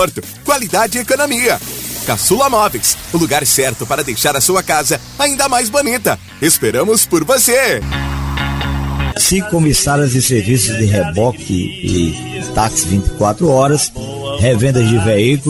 Qualidade e economia. Caçula Móveis, o lugar certo para deixar a sua casa ainda mais bonita. Esperamos por você. 5 comissárias de serviços de reboque e táxi 24 horas, revendas de veículos.